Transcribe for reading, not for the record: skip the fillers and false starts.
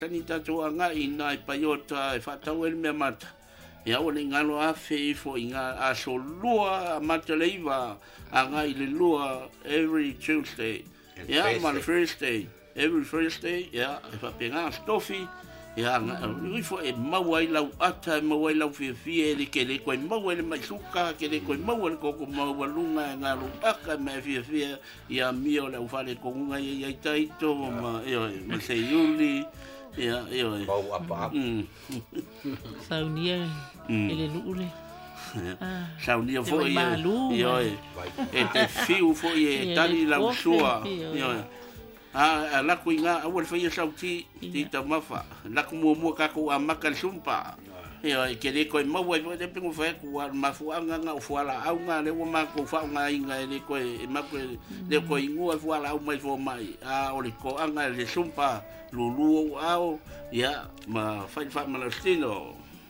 tani tatou anga ina I paiota e whatau ele mea mata. Ia o le ngalo a whei fo I ngā a so lua a mata leiva a ngā I le lua every Tuesday. Ia ma le Thursday. Every Thursday, ia e whapenga stofi. Ia ui fo e maua I lau ata e maua I lau fia ele ke le koe maua ele mai suka ke le koe maua le koko maua lunga e ngā aka me fia ia mio le ufale kongunga I taito ma se yuli. Ia, Mau apa. Saunia ele luule. Saunia fo ia. E te fiu fo ia tali lau sua. Ia. Laku inga awal fa ia sauti ti ta mafa. Laku mua kako amaka sumpa. Ia ke le koe mau ai te pingu fa ku mafuanga nga ufuala au nga le ma ko fa nga inga le koe ma ko le koe ngua fuala au mai fo mai. O le ko anga le sumpa lulu au ia ma fa malastino